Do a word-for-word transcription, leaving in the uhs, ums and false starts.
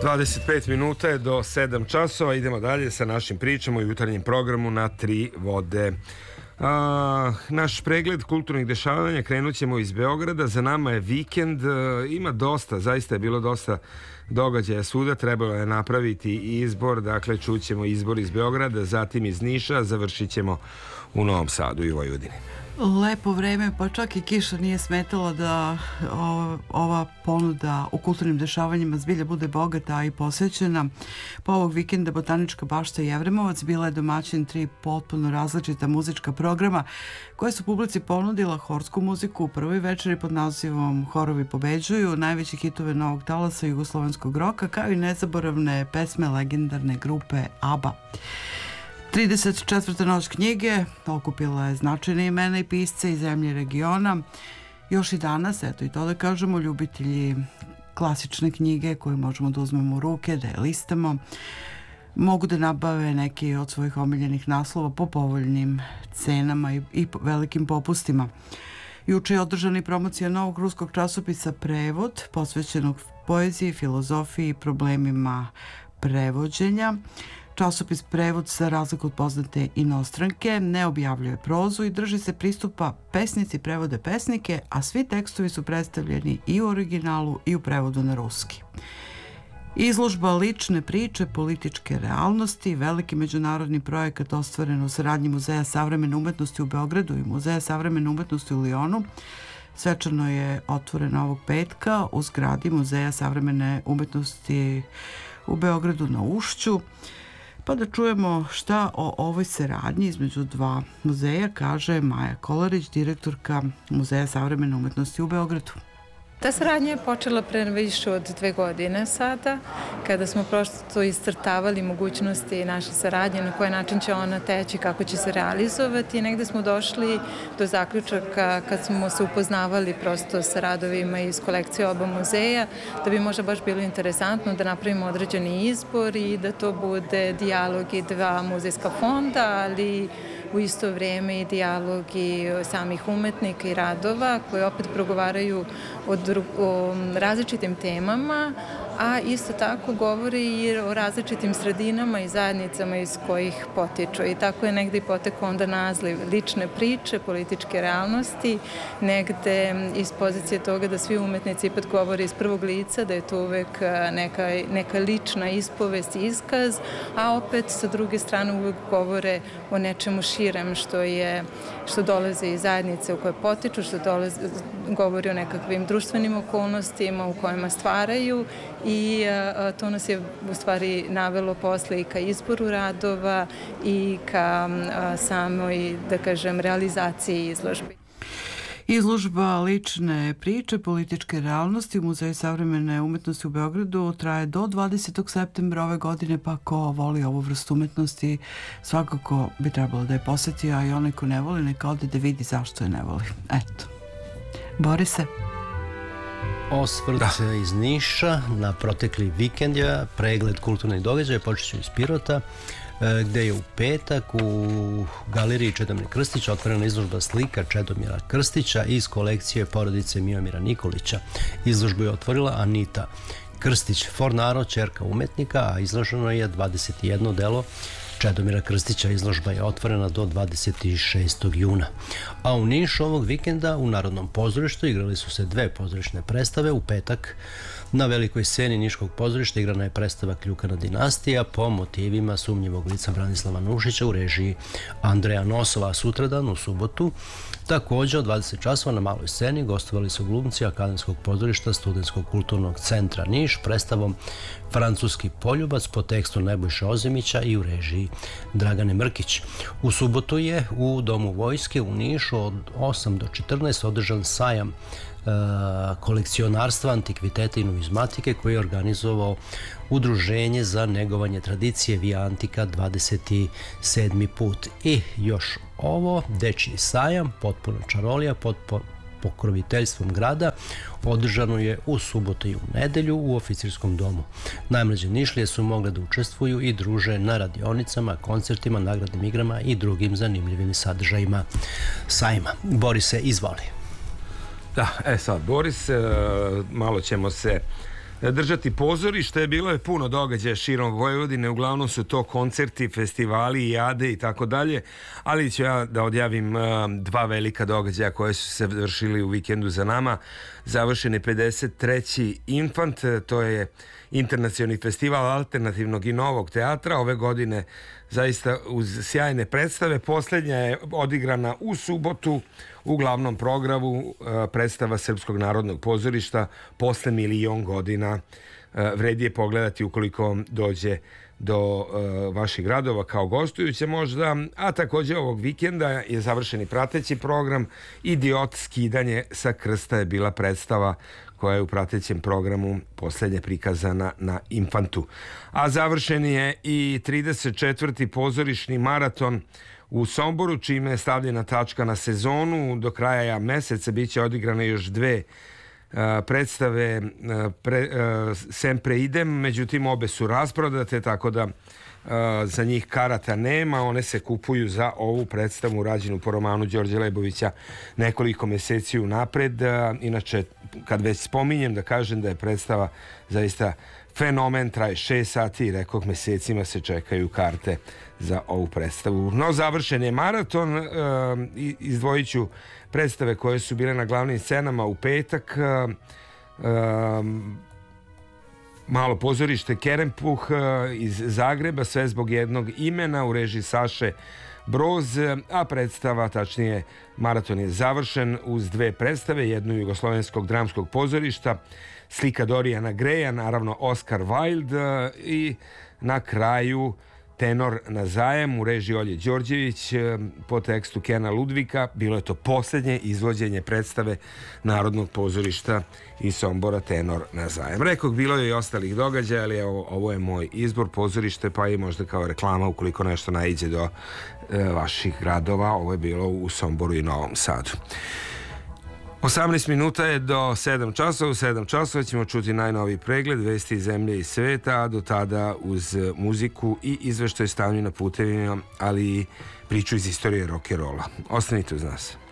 dvadeset pet minuta je do sedam časova. Idemo dalje sa našim pričama u jutarnjem programu na Tri vode. A, naš pregled kulturnih dešavanja krenut ćemo iz Beograda. Za nama je vikend, a, ima dosta, zaista je bilo dosta događaja svuda. Trebalo je napraviti izbor, dakle čućemo izbor iz Beograda, zatim iz Niša, završit ćemo u Novom Sadu i Vojvodini. Lepo vreme, pa čak i kiša nije smetala da o, ova ponuda u kulturnim dešavanjima zbilja bude bogata i posvećena. Po ovog vikenda Botanička bašta Jevremovac bila je domaćin tri potpuno različita muzička programa koje su publici ponudila horsku muziku u prvoj večeri pod nazivom Horovi pobeđuju, najveće hitove novog talasa jugoslovenskog roka, kao i nezaboravne pesme legendarne grupe ABBA. trideset četvrta noć knjige okupila je značajne imena i pisce iz zemlje i regiona. Još i danas, eto i to da kažemo, ljubitelji klasične knjige koje možemo da uzmemo u ruke, da je listamo, mogu da nabave neki od svojih omiljenih naslova po povoljnim cenama i, i velikim popustima. Juče je održana i promocija novog ruskog časopisa Prevod, posvećenog poeziji, filozofiji i problemima prevođenja. Časopis Prevod, za razliku od poznate inostranke, ne objavljuje prozu i drži se pristupa pesnici prevode pesnike, a svi tekstovi su predstavljeni i u originalu i u prevodu na ruski. Izložba lične priče političke realnosti, veliki međunarodni projekat ostvaren u saradnji Muzeja savremene umetnosti u Beogradu i Muzeja savremene umetnosti u Lionu, svečano je otvoren ovog petka u zgradi Muzeja savremene umetnosti u Beogradu na Ušću. Pa da čujemo šta o ovoj saradnji između dva muzeja kaže Maja Kolarić, direktorka Muzeja savremene umetnosti u Beogradu. Ta saradnja je počela pre više od dve godine sada, kada smo prosto iscrtavali mogućnosti naše saradnje, na koji način će ona teći, kako će se realizovati. I negde smo došli do zaključaka kad smo se upoznavali prosto sa radovima iz kolekcije oba muzeja, da bi možda baš bilo interesantno da napravimo određeni izbor i da to bude dijalog i dva muzejska fonda, ali u isto vrijeme i dijalog i samih umetnika i radova koji opet progovaraju o, o različitim temama, a isto tako govori i o različitim sredinama i zajednicama iz kojih potiču. I tako je negde i potekao onda naziv lične priče, političke realnosti, negde iz pozicije toga da svi umetnici ipak govore iz prvog lica, da je to uvek neka, neka lična ispovest i iskaz, a opet sa druge strane uvek govore o nečemu širem što je, što dolaze iz zajednice u koje potiču, što dolaze, govori o nekakvim društvenim okolnostima u kojima stvaraju i a, to nas je u stvari navelo posle i ka izboru radova i ka a, samoj, da kažem, realizaciji izložbi. Izložba lične priče političke realnosti u Muzeju savremene umetnosti u Beogradu traje do dvadesetog septembra ove godine, pa ko voli ovu vrstu umetnosti svakako bi trebalo da je poseti, a i onaj ko ne voli neka ode da vidi zašto je ne voli. Eto. Borise. Osvrt da. iz Niša na protekli vikend je pregled kulturnih događaja, počet ću iz Pirota, gde je u petak u galeriji Čedomir Krstić otvorena izložba slika Čedomira Krstića iz kolekcije porodice Miomira Nikolića. Izložbu je otvorila Anita Krstić Fornaro, ćerka umetnika, a izloženo je dvadeset jedno delo Čedomira Krstića. Izložba je otvorena do dvadeset šestog juna. A u Nišu ovog vikenda u Narodnom pozorištu igrali su se dve pozorišne predstave. U petak na velikoj sceni Niškog pozorišta igrana je predstava Kljukana dinastija po motivima sumnjivog lica Branislava Nušića u režiji Andreja Nosova. A sutradan u subotu također od dvadeset časova na maloj sceni gostovali su glumci Akademskog pozorišta Studentskog kulturnog centra Niš predstavom Francuski poljubac po tekstu Nebojše Ozimića i u režiji Dragane Mrkić. U subotu je u Domu vojske u Nišu od osam do četrnaest održan sajam kolekcionarstva, antikviteta i numizmatike koji je organizovao Udruženje za negovanje tradicije Via Antika dvadeset sedmi put. I još ovo, dečiji sajam, potpuno čarolija, pod pokroviteljstvom grada, održano je u subotu i u nedelju u oficirskom domu. Najmlađe Nišlije su mogle da učestvuju i druže na radionicama, koncertima, nagradnim igrama i drugim zanimljivim sadržajima sajma. Borise, izvoli. Da, e sad, Boris, malo ćemo se držati pozorište. Bilo je puno događaja širom Vojvodine, uglavnom su to koncerti, festivali, jade i tako dalje, ali ću ja da odjavim dva velika događaja koje su se vršili u vikendu za nama. Završen je pedeset treći Infant, to je internacionalni festival alternativnog i novog teatra. Ove godine zaista uz sjajne predstave. Posljednja je odigrana u subotu u glavnom programu, predstava Srpskog narodnog pozorišta posle milion godina. Vredi je pogledati ukoliko vam dođe do vaših gradova kao gostujuće možda, a također ovog vikenda je završen i prateći program. Idiot, skidanje sa krsta je bila predstava koja je u pratećem programu posljednje prikazana na Infantu. A završen je i trideset četvrti pozorišni maraton u Somboru, čime je stavljena tačka na sezonu. Do kraja meseca bit će odigrane još dve uh, predstave uh, pre, uh, Sempre idem, međutim obe su rasprodate, tako da Uh, za njih karata nema, one se kupuju za ovu predstavu rađenu po romanu Đorđe Lebovića nekoliko mjeseci unapred. Uh, inače, kad već spominjem, da kažem da je predstava zaista fenomen, traje šest sati i rekoh, mjesecima se čekaju karte za ovu predstavu. No, završen je maraton, uh, izdvojit ću predstave koje su bile na glavnim scenama u petak. Uh, uh, Malo pozorište Kerempuh iz Zagreba, sve zbog jednog imena, u režiji Saše Broz, a predstava, tačnije maraton, je završen uz dve predstave, jednu Jugoslovenskog dramskog pozorišta, slika Dorijana Greja, naravno Oscar Wilde, i na kraju Tenor na zajem u režiji Olje Đorđević po tekstu Kena Ludvika. Bilo je to posljednje izvođenje predstave Narodnog pozorišta iz Sombora, Tenor na zajem. Rekog, bilo je i ostalih događaja, ali ovo, ovo je moj izbor pozorište, pa i možda kao reklama ukoliko nešto naiđe do e, vaših gradova. Ovo je bilo u Somboru i Novom Sadu. osamnaest minuta je do sedam časova. U sedam časova ćemo čuti najnoviji pregled vesti iz zemlje i sveta, a do tada uz muziku i izveštaj stanju na putevima, ali i priču iz istorije rock'n'rolla. Ostanite uz nas.